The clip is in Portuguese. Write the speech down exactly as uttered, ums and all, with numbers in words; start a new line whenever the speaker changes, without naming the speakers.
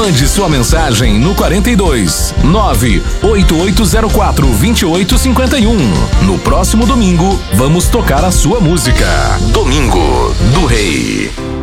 Mande sua mensagem no quarenta e dois, nove oito oito zero quatro, dois oito cinco um. No próximo domingo, vamos tocar a sua música. Domingo do Rei.